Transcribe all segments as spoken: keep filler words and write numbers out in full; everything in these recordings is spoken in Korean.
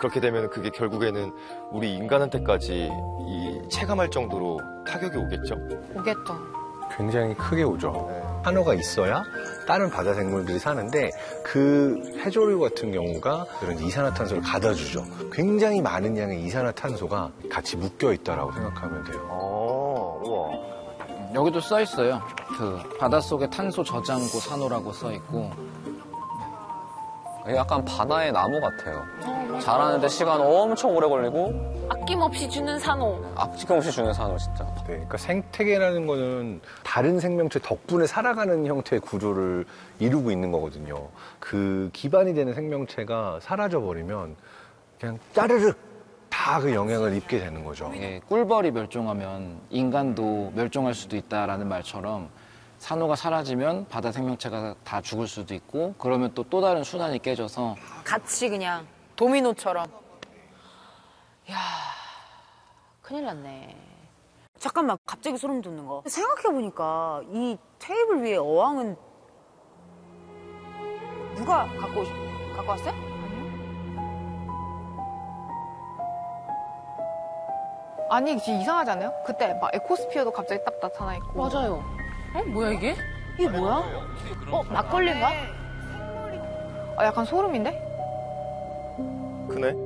그렇게 되면 그게 결국에는 우리 인간한테까지 이 체감할 정도로 타격이 오겠죠? 오겠죠. 굉장히 크게 오죠. 네. 산호가 있어야 다른 바다 생물들이 사는데 그 해조류 같은 경우가 그런 이산화탄소를 가둬주죠. 굉장히 많은 양의 이산화탄소가 같이 묶여 있다라고 생각하면 돼요. 어, 우와. 여기도 써 있어요. 그 바닷속의 탄소 저장고 산호라고 써 있고. 약간 바다의 나무 같아요. 자라는데 시간 엄청 오래 걸리고 아낌없이 주는 산호. 아낌없이 주는 산호 진짜. 네, 그러니까 생태계라는 거는 다른 생명체 덕분에 살아가는 형태의 구조를 이루고 있는 거거든요. 그 기반이 되는 생명체가 사라져버리면 그냥 짜르륵 다 그 영향을 입게 되는 거죠. 이게 꿀벌이 멸종하면 인간도 멸종할 수도 있다라는 말처럼 산호가 사라지면 바다 생명체가 다 죽을 수도 있고 그러면 또 또 다른 순환이 깨져서 같이 그냥 도미노처럼. 야, 큰일 났네. 잠깐만, 갑자기 소름 돋는 거. 생각해보니까 이 테이블 위에 어항은 누가 갖고, 오시, 갖고 왔어요? 아니, 진짜 이상하지 않아요? 그때 막 에코스피어도 갑자기 딱 나타나 있고. 맞아요. 어? 뭐야, 이게? 이게 뭐야? 어, 막걸리인가? 아, 약간 소름인데? 크네?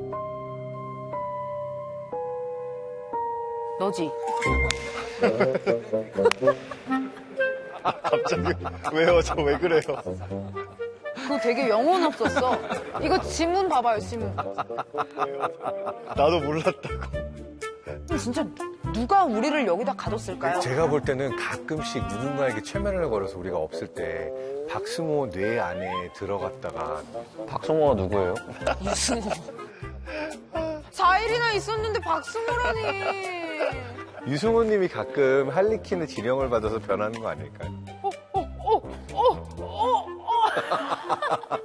너지? 갑자기 왜요? 저 왜 그래요? 그거 되게 영혼 없었어. 이거 지문 봐봐요, 지문. 나도 몰랐다고. 진짜 누가 우리를 여기다 가뒀을까요? 제가 볼 때는 가끔씩 누군가에게 최면을 걸어서 우리가 없을 때 박승호 뇌 안에 들어갔다가 박성호가 누구예요? 유승호. 사 일이나 있었는데 박승호라니. 유승호 님이 가끔 할리퀸의 지령을 받아서 변하는 거 아닐까요?